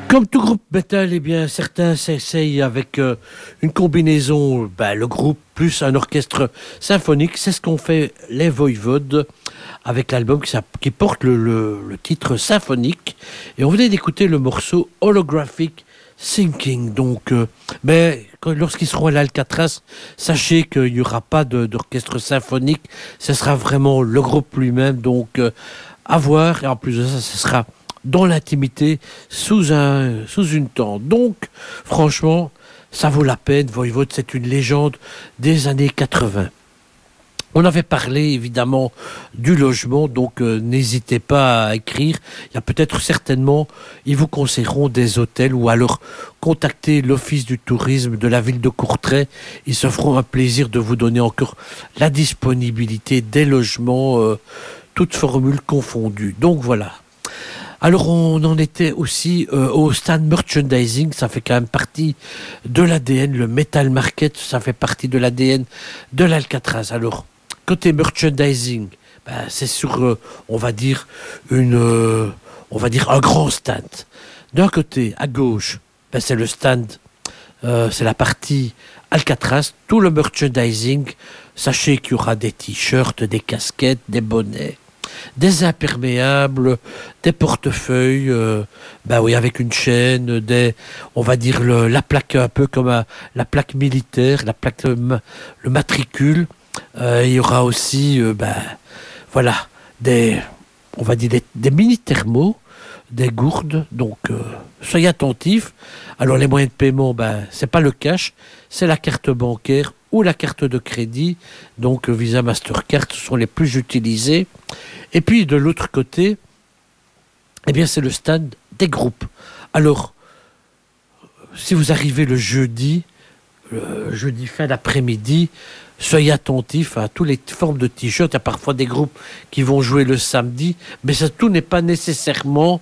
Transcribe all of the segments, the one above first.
Comme tout groupe metal, eh bien, certains s'essayent avec une combinaison, le groupe plus un orchestre symphonique. C'est ce qu'ont fait les Voivod avec l'album qui porte le titre symphonique. Et on venait d'écouter le morceau Holographic Thinking. Donc, lorsqu'ils seront à l'Alcatraz, sachez qu'il n'y aura pas d'orchestre symphonique. Ce sera vraiment le groupe lui-même. Donc, à voir. Et en plus de ça, ce sera dans l'intimité, sous une tente. Donc, franchement, ça vaut la peine. Voivod, c'est une légende des années 80. On avait parlé évidemment du logement, donc n'hésitez pas à écrire. Il y a peut-être certainement, ils vous conseilleront des hôtels ou alors contactez l'office du tourisme de la ville de Courtrai. Ils se feront un plaisir de vous donner encore la disponibilité des logements, toutes formules confondues. Donc voilà. Alors on en était aussi au stand merchandising, ça fait quand même partie de l'ADN, le Metal Market, ça fait partie de l'ADN de l'Alcatraz. Alors, côté merchandising, c'est sur, on va dire un grand stand. D'un côté, à gauche, c'est le stand, c'est la partie Alcatraz, tout le merchandising. Sachez qu'il y aura des t-shirts, des casquettes, des bonnets, des imperméables, des portefeuilles, avec une chaîne, on va dire la plaque un peu comme la plaque militaire, la plaque, le matricule. Il y aura aussi, on va dire des mini thermos, des gourdes. Donc, soyez attentifs. Alors, les moyens de paiement, c'est pas le cash, c'est la carte bancaire ou la carte de crédit. Donc, Visa, Mastercard sont les plus utilisés. Et puis, de l'autre côté, c'est le stand des groupes. Alors, si vous arrivez le jeudi fin d'après-midi, soyez attentifs à toutes les formes de t-shirts. Il y a parfois des groupes qui vont jouer le samedi, mais tout n'est pas nécessairement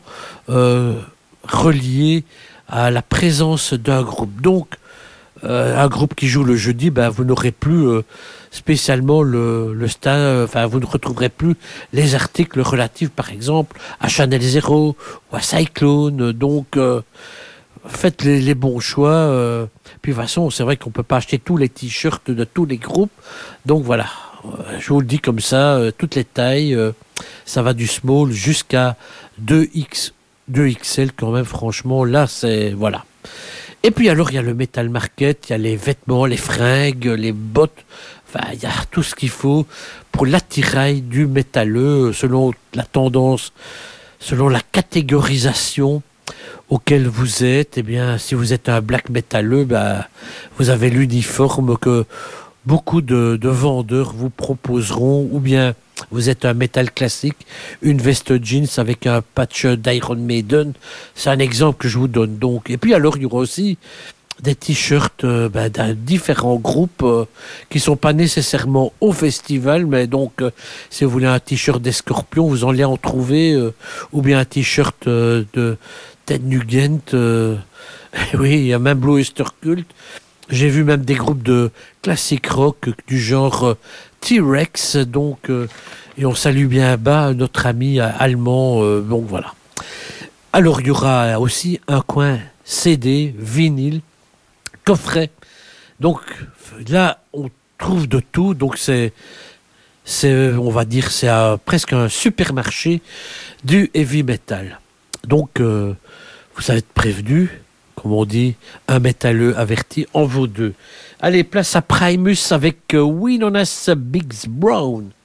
relié à la présence d'un groupe. Donc, un groupe qui joue le jeudi, vous n'aurez plus spécialement le stand, vous ne retrouverez plus les articles relatifs, par exemple, à Chanel Zero ou à Cyclone. Donc, faites les bons choix. Puis de toute façon, c'est vrai qu'on ne peut pas acheter tous les t-shirts de tous les groupes. Donc voilà, je vous le dis comme ça, toutes les tailles, ça va du small jusqu'à 2XL quand même, franchement. Là, c'est... Voilà. Et puis alors, il y a le Metal Market, il y a les vêtements, les fringues, les bottes. Il y a tout ce qu'il faut pour l'attirail du métalleux, selon la tendance, selon la catégorisation auquel vous êtes. Si vous êtes un black métalleux, vous avez l'uniforme que beaucoup de vendeurs vous proposeront, ou bien vous êtes un métal classique, une veste jeans avec un patch d'Iron Maiden. C'est un exemple que je vous donne donc. Et puis alors, il y aura aussi des t-shirts d'un différents groupes qui sont pas nécessairement au festival, mais donc si vous voulez un t-shirt des Scorpions, vous allez en trouver, ou bien un t-shirt de Ted Nugent. Oui, il y a même Blue Oyster Cult. J'ai vu même des groupes de classique rock du genre T-Rex, donc et on salue bien bas notre ami allemand. Donc voilà. Alors il y aura aussi un coin CD, vinyle, coffret. Donc là, on trouve de tout. Donc on va dire, c'est presque un supermarché du heavy metal. Donc, vous savez être prévenu, comme on dit, un métalleux averti en vaut deux. Allez, place à Primus avec Winonas Biggs Brown.